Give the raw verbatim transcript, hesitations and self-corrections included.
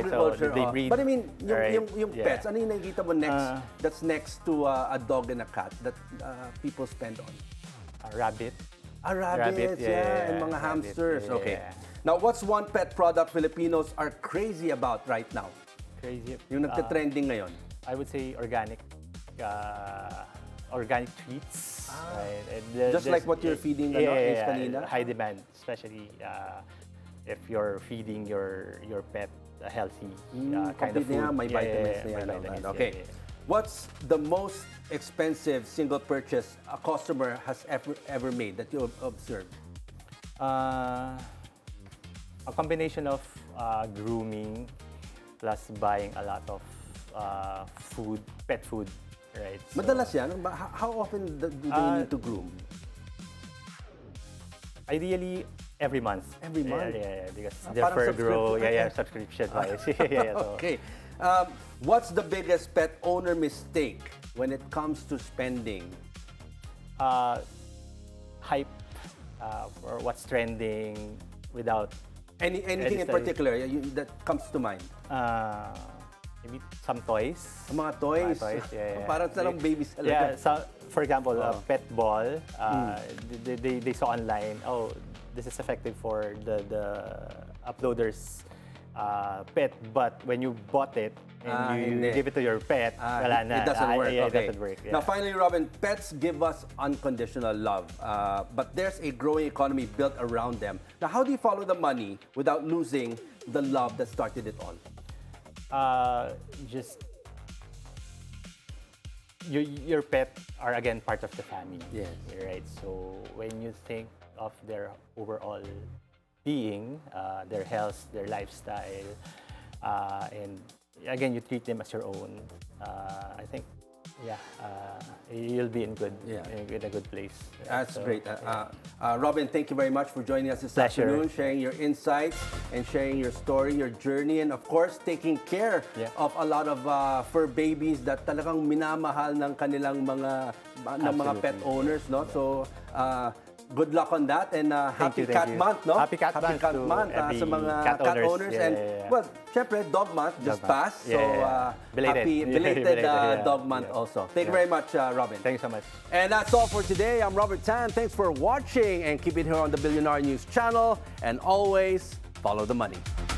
agriculture. So they oh. breed. But I mean, yung, right? yung, yung Yeah. pets, ano yung nakikita mo next, Uh, that's next to uh, a dog and a cat that uh, people spend on? A rabbit. Ah, rabbits, Rabbit, yeah, yeah, and mga rabbit, hamsters. yeah. Okay. Now, what's one pet product Filipinos are crazy about right now? Crazy. Yung Uh, nagte-trending ngayon? I would say organic. Uh, organic treats. Right? And the- Just like there's- what you're feeding, yeah, ano, yeah, Ace yeah, kanina? high demand, especially uh, if you're feeding your your pet a healthy uh, kind of Complete na yan, food. may Yeah, vitamins yeah, na yeah, yan. may all vitamins, right. yeah, Okay. yeah, yeah. What's the most expensive single purchase a customer has ever ever made that you have observed? Uh, a combination of uh, grooming plus buying a lot of uh, food, pet food, right? So, Madalas yan. Ba- How how often do do they Uh, need to groom? Ideally, every month. Every Yeah, month? Yeah, yeah, because Ah, their parang fur grow. subscription. Yeah, yeah, subscription wise. yeah, yeah, so, Okay. Um, what's the biggest pet owner mistake when it comes to spending? uh, hype uh, or what's trending without Any anything in Any study. particular you, that comes to mind? uh, maybe some toys. Ang mga toys. Mga toys, yeah, yeah. Parang silang babies talaga. Yeah, so, for example, a Oh. pet ball, uh, Hmm. they, they, they saw online, oh, this is effective for the, the uploader's uh, pet, but when you bought it and Ah, you hindi. give it to your pet, Ah, wala it, na. it doesn't Ah, work. yeah, okay. it doesn't work. Yeah. Now, finally, Robin, pets give us unconditional love, uh, but there's a growing economy built around them. Now, how do you follow the money without losing the love that started it all? uh, just your, your pet are again part of the family. Yes. Right. So when you think of their overall being, uh, their health, their lifestyle, uh, and again you treat them as your own. Uh, I think, yeah, uh, you'll be in good, Yeah. in, in a good place. That's So, great. Uh, yeah. uh, uh, Robin, thank you very much for joining us this Pleasure. afternoon, sharing your insights and sharing your story, your journey, and of course, taking care Yeah. of a lot of uh, fur babies that talagang minamahal ng kanilang mga ng mga pet Absolutely. owners, no? So, uh, good luck on that and uh, Thank happy you, thank Cat you. Month, no? Happy Cat Month to Month uh, every sa mga cat cat owners. owners, Yeah, and yeah, yeah. well, syempre, Dog Month just Dog Month. passed, Yeah, so yeah, yeah. uh, Belated. happy Yeah, belated, belated, uh, yeah. Dog Month Yeah. also. Thank you Yeah. very much, uh, Robin. Thank you so much. And that's all for today. I'm Robert Tan. Thanks for watching and keep it here on the Billionaire News channel. And always follow the money.